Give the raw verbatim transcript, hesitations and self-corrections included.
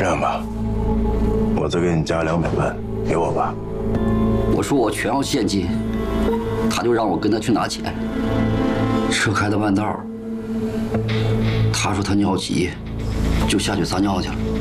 样吧，我再给你加两百万，给我吧。 我说我全要现金，他就让我跟他去拿钱。车开到半道，他说他尿急，就下去撒尿去了。